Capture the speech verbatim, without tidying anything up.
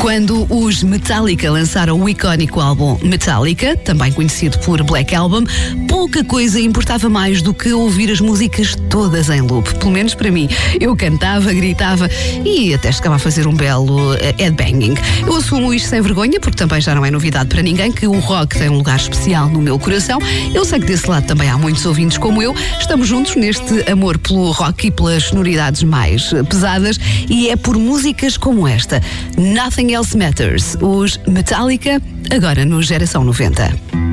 Quando os Metallica lançaram o icónico álbum Metallica, também conhecido por Black Album, pouca coisa importava mais do que ouvir as músicas todas em loop. Pelo menos para mim. Eu cantava, gritava e até chegava a fazer um belo headbanging. Eu assumo isto sem vergonha, porque também já não é novidade para ninguém que o rock tem um lugar especial no meu coração. Eu sei que desse lado também há muitos ouvintes como eu. Estamos juntos neste amor pelo rock e pelas sonoridades mais pesadas, e é por músicas como esta, Nothing Else Matters, os Metallica, agora no Geração noventa.